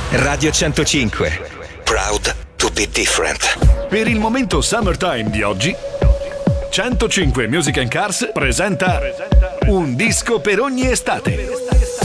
Radio 105. Proud to be different. Per il momento Summertime di oggi, 105 Music and Cars presenta un disco per ogni estate.